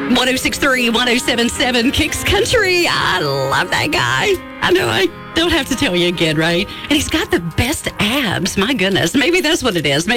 106.3, 107.7 Kicks Country. I love that guy. I know I don't have to tell you again, right? And he's got the best abs. My goodness. Maybe that's what it is.